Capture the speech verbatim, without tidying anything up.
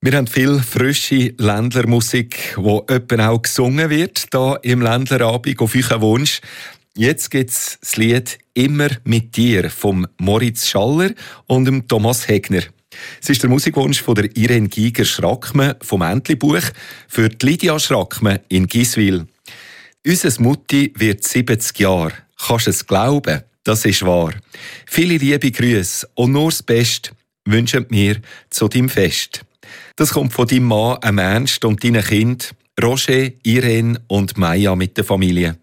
Wir haben viel frische Ländlermusik, die etwa auch gesungen wird, hier im Ländlerabend auf euren Wunsch. Jetzt gibt es das Lied «Immer mit dir» von Moritz Schaller und dem Thomas Hegner. Es ist der Musikwunsch von der Irene Giger-Schrackmann vom Entli-Buch für die Lydia Schrackmann in Giswil. Unser Mutti wird siebzig Jahre. Kannst du es glauben? Das ist wahr. Viele liebe Grüße und nur das Beste wünschen wir zu deinem Fest. Das kommt von deinem Mann, Ernst, und deinen Kindern, Roger, Irene und Maya mit der Familie.